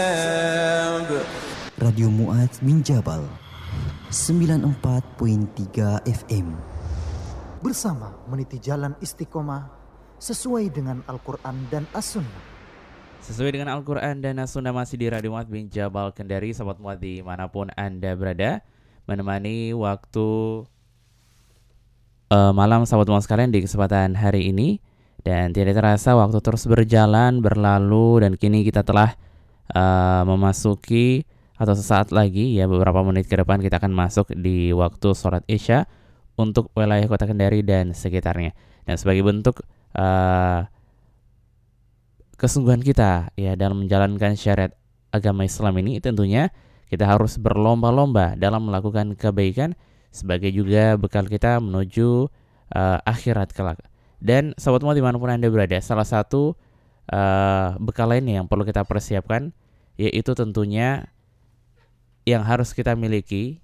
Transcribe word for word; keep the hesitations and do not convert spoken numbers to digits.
Radio Mu'adz bin Jabal sembilan puluh empat koma tiga F M. Bersama meniti jalan istiqomah sesuai dengan Al-Quran dan As-Sunnah. Sesuai dengan Al-Quran dan As-Sunnah masih di Radio Mu'adz bin Jabal Kendari. Sahabat Mu'adz dimanapun Anda berada, menemani waktu uh, malam sahabat Mu'adz sekalian di kesempatan hari ini. Dan tidak terasa waktu terus berjalan, berlalu, dan kini kita telah uh, memasuki atau sesaat lagi ya beberapa menit ke depan kita akan masuk di waktu sholat Isya untuk wilayah Kota Kendari dan sekitarnya. Dan sebagai bentuk uh, kesungguhan kita ya dalam menjalankan syariat agama Islam ini, tentunya kita harus berlomba-lomba dalam melakukan kebaikan sebagai juga bekal kita menuju uh, akhirat kelak. Dan sahabat semua dimanapun Anda berada, salah satu uh, bekal lainnya yang perlu kita persiapkan yaitu tentunya yang harus kita miliki